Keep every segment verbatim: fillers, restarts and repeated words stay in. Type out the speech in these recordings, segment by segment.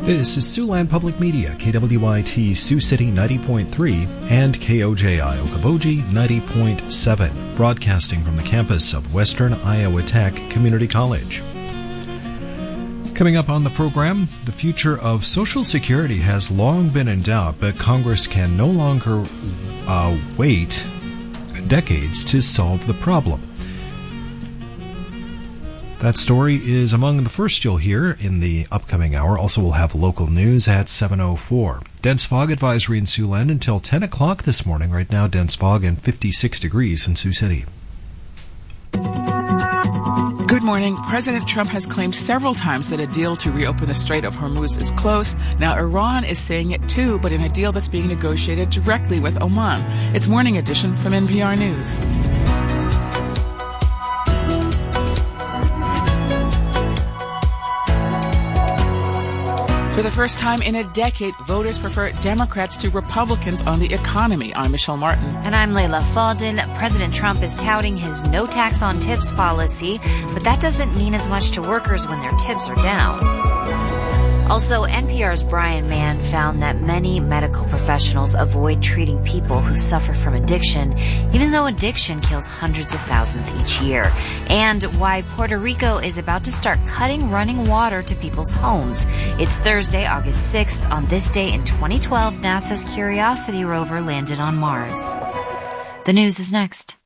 This is Siouxland Public Media, K W I T Sioux City ninety point three and K O J I Okoboji ninety point seven, broadcasting from the campus of Western Iowa Tech Community College. Coming up on the program, the future of Social Security has long been in doubt, but Congress can no longer uh, wait decades to solve the problem. That story is among the first you'll hear in the upcoming hour. Also, we'll have local news at seven oh four. Dense fog advisory in Siouxland until ten o'clock this morning. Right now, dense fog and fifty-six degrees in Sioux City. Good morning. President Trump has claimed several times that a deal to reopen the Strait of Hormuz is close. Now, Iran is saying it too, but in a deal that's being negotiated directly with Oman. It's Morning Edition from N P R News. For the first time in a decade, voters prefer Democrats to Republicans on the economy. I'm Michelle Martin. And I'm Layla Faldin. President Trump is touting his no tax on tips policy, but that doesn't mean as much to workers when their tips are down. Also, N P R's Brian Mann found that many medical professionals avoid treating people who suffer from addiction, even though addiction kills hundreds of thousands each year. And why Puerto Rico is about to start cutting running water to people's homes. It's Thursday, August sixth. On this day in twenty twelve, NASA's Curiosity rover landed on Mars. The news is next.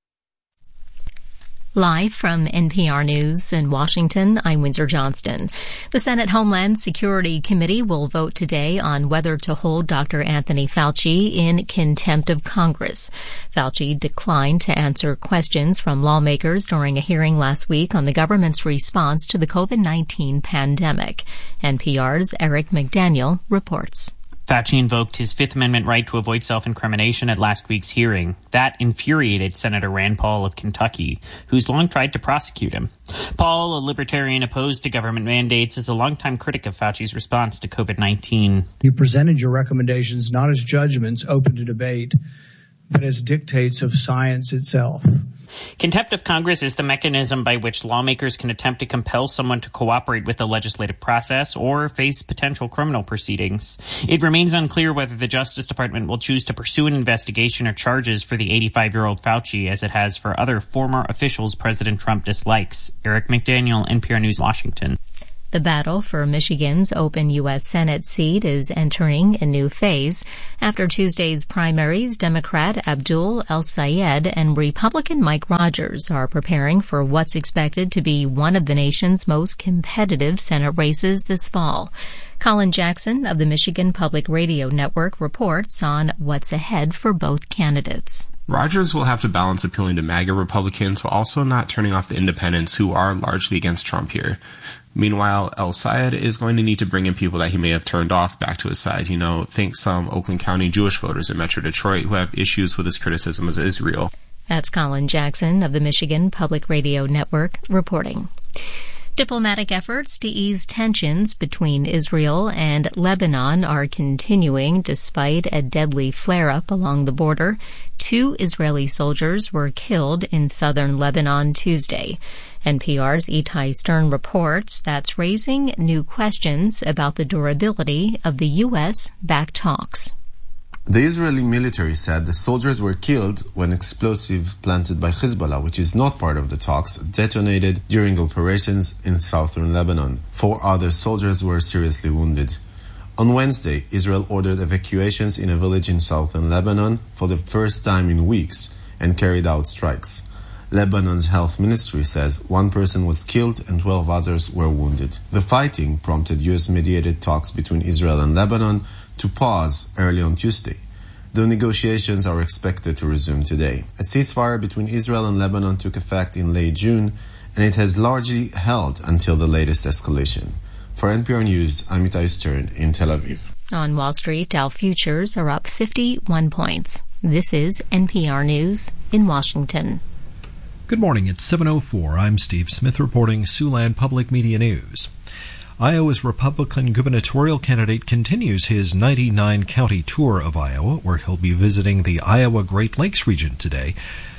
Live from N P R News in Washington, I'm Windsor Johnston. The Senate Homeland Security Committee will vote today on whether to hold Doctor Anthony Fauci in contempt of Congress. Fauci declined to answer questions from lawmakers during a hearing last week on the government's response to the COVID nineteen pandemic. N P R's Eric McDaniel reports. Fauci invoked his Fifth Amendment right to avoid self-incrimination at last week's hearing. That infuriated Senator Rand Paul of Kentucky, who's long tried to prosecute him. Paul, a libertarian opposed to government mandates, is a longtime critic of Fauci's response to COVID nineteen. You presented your recommendations not as judgments open to debate, but as dictates of science itself. Contempt of Congress is the mechanism by which lawmakers can attempt to compel someone to cooperate with the legislative process or face potential criminal proceedings. It remains unclear whether the Justice Department will choose to pursue an investigation or charges for the eighty-five-year-old Fauci as it has for other former officials President Trump dislikes. Eric McDaniel, N P R News, Washington. The battle for Michigan's open U S Senate seat is entering a new phase. After Tuesday's primaries, Democrat Abdul El-Sayed and Republican Mike Rogers are preparing for what's expected to be one of the nation's most competitive Senate races this fall. Colin Jackson of the Michigan Public Radio Network reports on what's ahead for both candidates. Rogers will have to balance appealing to MAGA Republicans while also not turning off the independents who are largely against Trump here. Meanwhile, El-Sayed is going to need to bring in people that he may have turned off back to his side. You know, think some Oakland County Jewish voters in Metro Detroit who have issues with his criticism of Israel. That's Colin Jackson of the Michigan Public Radio Network reporting. Diplomatic efforts to ease tensions between Israel and Lebanon are continuing despite a deadly flare-up along the border. Two Israeli soldiers were killed in southern Lebanon Tuesday. N P R's Itai Stern reports that's raising new questions about the durability of the U S-backed talks. The Israeli military said the soldiers were killed when explosives planted by Hezbollah, which is not part of the talks, detonated during operations in southern Lebanon. Four other soldiers were seriously wounded. On Wednesday, Israel ordered evacuations in a village in southern Lebanon for the first time in weeks and carried out strikes. Lebanon's health ministry says one person was killed and twelve others were wounded. The fighting prompted U S-mediated talks between Israel and Lebanon to pause early on Tuesday. The negotiations are expected to resume today. A ceasefire between Israel and Lebanon took effect in late June, and it has largely held until the latest escalation. For N P R News, I'm Itai Stern in Tel Aviv. On Wall Street, Dow futures are up fifty-one points. This is N P R News in Washington. Good morning. It's seven oh four. I'm Steve Smith reporting Siouxland Public Media News. Iowa's Republican gubernatorial candidate continues his ninety-nine county tour of Iowa, where he'll be visiting the Iowa Great Lakes region today.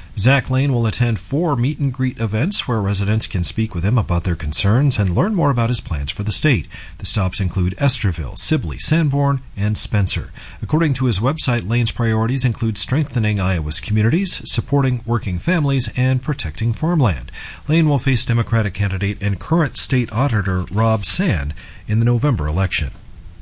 Zach Lane will attend four meet-and-greet events where residents can speak with him about their concerns and learn more about his plans for the state. The stops include Estherville, Sibley, Sanborn, and Spencer. According to his website, Lane's priorities include strengthening Iowa's communities, supporting working families, and protecting farmland. Lane will face Democratic candidate and current state auditor Rob Sand in the November election.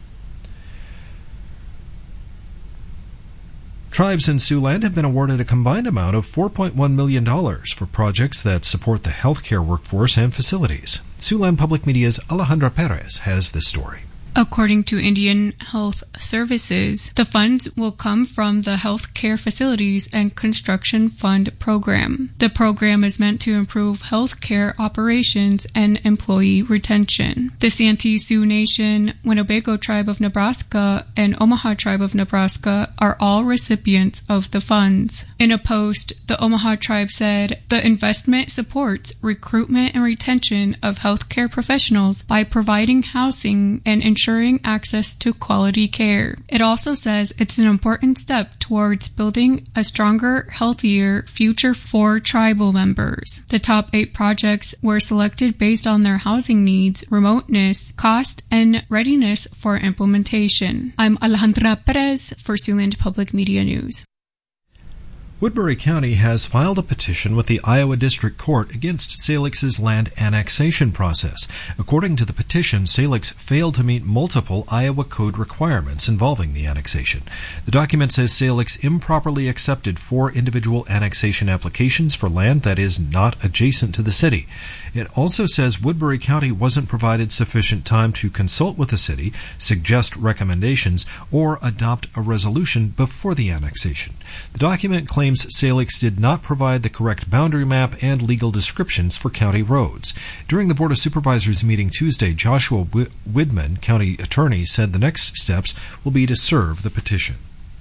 Tribes in Siouxland have been awarded a combined amount of four point one million dollars for projects that support the healthcare workforce and facilities. Siouxland Public Media's Alejandra Perez has this story. According to Indian Health Services, the funds will come from the Health Care Facilities and Construction Fund program. The program is meant to improve health care operations and employee retention. The Santee Sioux Nation, Winnebago Tribe of Nebraska, and Omaha Tribe of Nebraska are all recipients of the funds. In a post, the Omaha Tribe said, "The investment supports recruitment and retention of health care professionals by providing housing and ensuring access to quality care." It also says it's an important step towards building a stronger, healthier future for tribal members. The top eight projects were selected based on their housing needs, remoteness, cost, and readiness for implementation. I'm Alejandra Perez for Siouxland Public Media News. Woodbury County has filed a petition with the Iowa District Court against Salix's land annexation process. According to the petition, Salix failed to meet multiple Iowa Code requirements involving the annexation. The document says Salix improperly accepted four individual annexation applications for land that is not adjacent to the city. It also says Woodbury County wasn't provided sufficient time to consult with the city, suggest recommendations, or adopt a resolution before the annexation. The document claims Salix did not provide the correct boundary map and legal descriptions for county roads. During the Board of Supervisors meeting Tuesday, Joshua Widman, county attorney, said the next steps will be to serve the petition.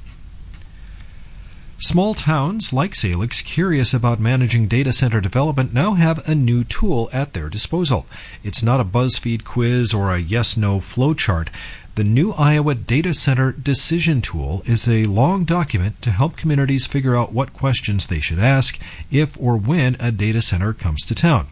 Small towns like Salix, curious about managing data center development, now have a new tool at their disposal. It's not a BuzzFeed quiz or a yes-no flowchart. The new Iowa Data Center Decision Tool is a long document to help communities figure out what questions they should ask if or when a data center comes to town.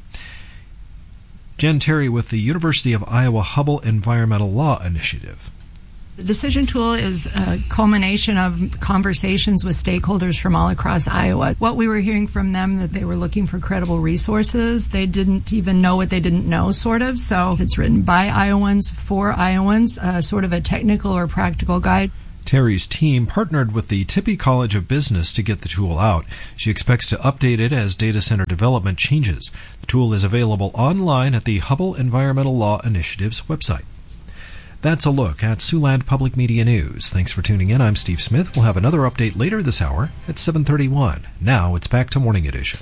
Jen Terry with the University of Iowa Hubbell Environmental Law Initiative. The decision tool is a culmination of conversations with stakeholders from all across Iowa. What we were hearing from them, that they were looking for credible resources. They didn't even know what they didn't know, sort of. So it's written by Iowans for Iowans, uh, sort of a technical or practical guide. Terry's team partnered with the Tippie College of Business to get the tool out. She expects to update it as data center development changes. The tool is available online at the Hubbell Environmental Law Initiative's website. That's a look at Siouxland Public Media News. Thanks for tuning in. I'm Steve Smith. We'll have another update later this hour at seven thirty-one. Now it's back to Morning Edition.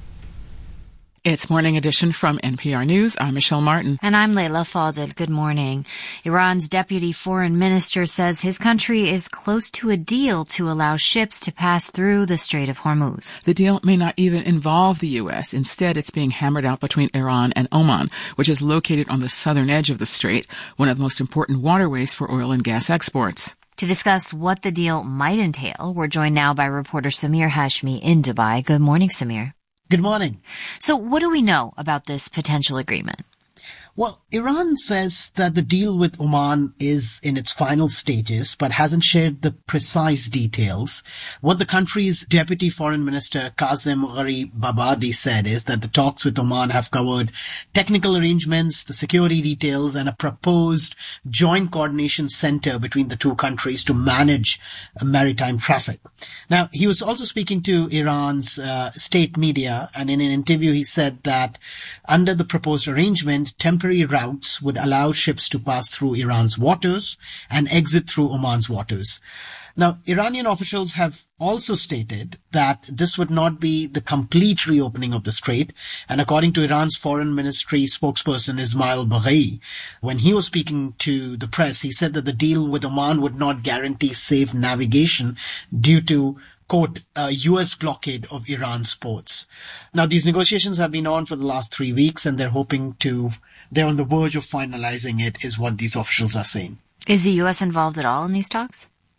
It's Morning Edition from N P R News. I'm Michelle Martin. And I'm Leila Fadel. Good morning. Iran's deputy foreign minister says his country is close to a deal to allow ships to pass through the Strait of Hormuz. The deal may not even involve the U S. Instead, it's being hammered out between Iran and Oman, which is located on the southern edge of the strait, one of the most important waterways for oil and gas exports. To discuss what the deal might entail, we're joined now by reporter Samir Hashmi in Dubai. Good morning, Samir. Good morning. So what do we know about this potential agreement? Well, Iran says that the deal with Oman is in its final stages, but hasn't shared the precise details. What the country's deputy foreign minister, Kazem Gharibabadi, said is that the talks with Oman have covered technical arrangements, the security details, and a proposed joint coordination center between the two countries to manage maritime traffic. Now, he was also speaking to Iran's uh, state media, and in an interview he said that under the proposed arrangement, temporary routes would allow ships to pass through Iran's waters and exit through Oman's waters. Now, Iranian officials have also stated that this would not be the complete reopening of the strait. And according to Iran's foreign ministry spokesperson Ismail Baghai, when he was speaking to the press, he said that the deal with Oman would not guarantee safe navigation due to, quote, a U S blockade of Iran's ports. Now, these negotiations have been on for the last three weeks, and they're hoping to, they're on the verge of finalizing it, is what these officials are saying. Is the U S involved at all in these talks?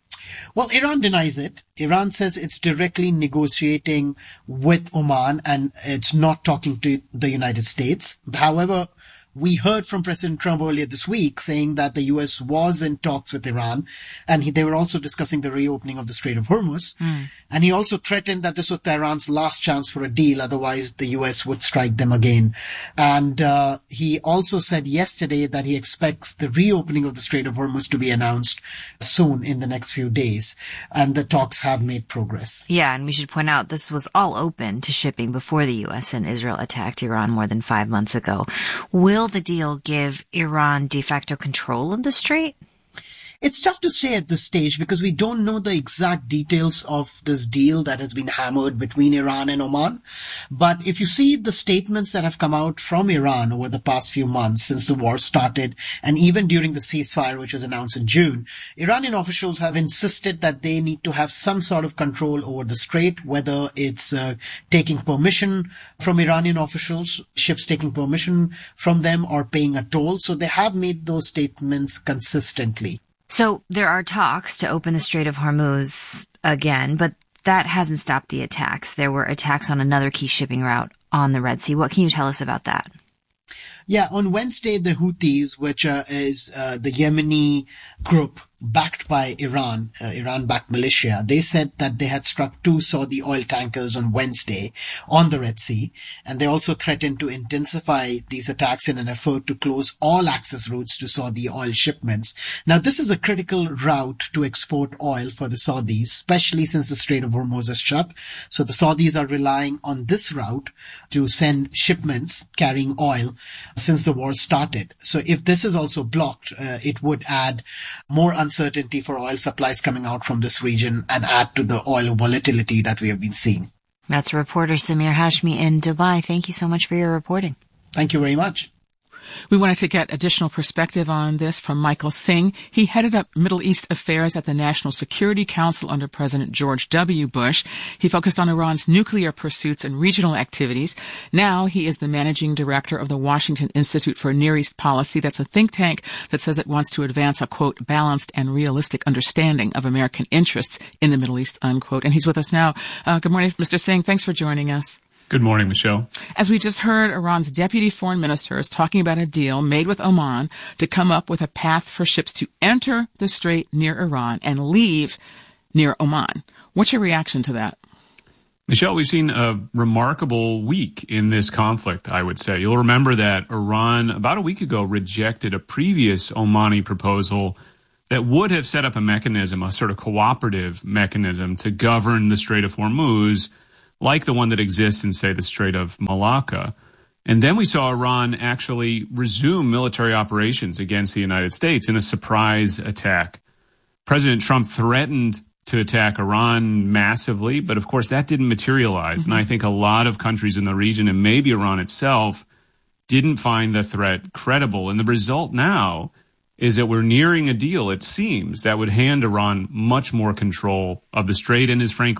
Well, Iran denies it. Iran says it's directly negotiating with Oman and it's not talking to the United States. However, we heard from President Trump earlier this week saying that the U S was in talks with Iran, and he, they were also discussing the reopening of the Strait of Hormuz. Mm. And he also threatened that this was Tehran's last chance for a deal, otherwise the U S would strike them again. And uh, he also said yesterday that he expects the reopening of the Strait of Hormuz to be announced soon in the next few days. And the talks have made progress. Yeah, and we should point out this was all open to shipping before the U S and Israel attacked Iran more than five months ago. Will the deal give Iran de facto control of the strait? It's tough to say at this stage because we don't know the exact details of this deal that has been hammered between Iran and Oman. But if you see the statements that have come out from Iran over the past few months since the war started, and even during the ceasefire, which was announced in June, Iranian officials have insisted that they need to have some sort of control over the strait, whether it's uh, taking permission from Iranian officials, ships taking permission from them, or paying a toll. So they have made those statements consistently. So there are talks to open the Strait of Hormuz again, but that hasn't stopped the attacks. There were attacks on another key shipping route on the Red Sea. What can you tell us about that? Yeah, on Wednesday, the Houthis, which uh, is uh, the Yemeni group backed by Iran, uh, Iran-backed militia, they said that they had struck two Saudi oil tankers on Wednesday on the Red Sea, and they also threatened to intensify these attacks in an effort to close all access routes to Saudi oil shipments. Now, this is a critical route to export oil for the Saudis, especially since the Strait of Hormuz is shut. So the Saudis are relying on this route to send shipments carrying oil since the war started. So if this is also blocked, uh, it would add more uncertainty for oil supplies coming out from this region and add to the oil volatility that we have been seeing. That's reporter Samir Hashmi in Dubai. Thank you so much for your reporting. Thank you very much. We wanted to get additional perspective on this from Michael Singh. He headed up Middle East affairs at the National Security Council under President George W. Bush. He focused on Iran's nuclear pursuits and regional activities. Now he is the managing director of the Washington Institute for Near East Policy. That's a think tank that says it wants to advance a, quote, balanced and realistic understanding of American interests in the Middle East, unquote. And he's with us now. Uh, good morning, Mister Singh. Thanks for joining us. Good morning, Michelle. As we just heard, Iran's deputy foreign minister is talking about a deal made with Oman to come up with a path for ships to enter the strait near Iran and leave near Oman. What's your reaction to that? Michelle, we've seen a remarkable week in this conflict, I would say. You'll remember that Iran, about a week ago, rejected a previous Omani proposal that would have set up a mechanism, a sort of cooperative mechanism to govern the Strait of Hormuz, like the one that exists in, say, the Strait of Malacca. And then we saw Iran actually resume military operations against the United States in a surprise attack. President Trump threatened to attack Iran massively, but of course that didn't materialize. Mm-hmm. And I think a lot of countries in the region, and maybe Iran itself, didn't find the threat credible. And the result now is that we're nearing a deal, it seems, that would hand Iran much more control of the strait and is frankly